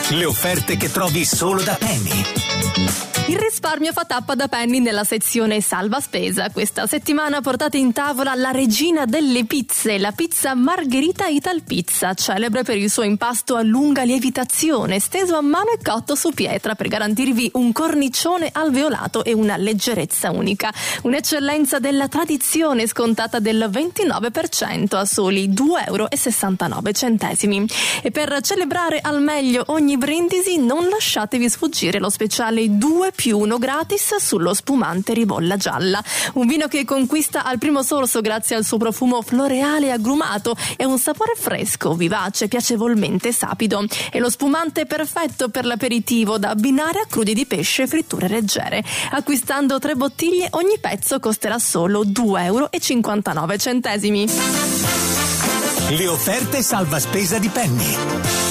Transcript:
Le offerte che trovi solo da Penny. Il risparmio fa tappa da Penny nella sezione Salva Spesa. Questa settimana portate in tavola la regina delle pizze, la pizza Margherita Ital Pizza, celebre per il suo impasto a lunga lievitazione, steso a mano e cotto su pietra per garantirvi un cornicione alveolato e una leggerezza unica. Un'eccellenza della tradizione scontata del 29% a soli €2,69. E per celebrare al meglio ogni brindisi non lasciatevi sfuggire lo speciale 2+1 gratis sullo spumante Ribolla Gialla, un vino che conquista al primo sorso grazie al suo profumo floreale e agrumato e un sapore fresco, vivace, piacevolmente sapido. È lo spumante perfetto per l'aperitivo da abbinare a crudi di pesce e fritture leggere. Acquistando 3 bottiglie ogni pezzo costerà solo €2,59. Le offerte salva spesa di Penny.